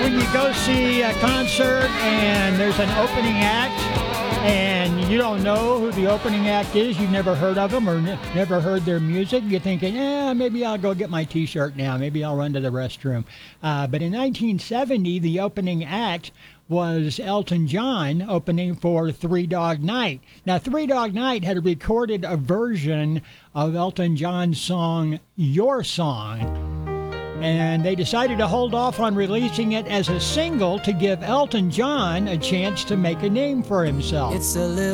when you go see a concert and there's an opening act and you don't know who the opening act is, you've never heard of them or never heard their music, you're thinking, maybe I'll go get my T-shirt now, maybe I'll run to the restroom. But in 1970, the opening act was Elton John opening for Three Dog Night. Now, Three Dog Night had recorded a version of Elton John's song, Your Song, and they decided to hold off on releasing it as a single to give Elton John a chance to make a name for himself. It's a little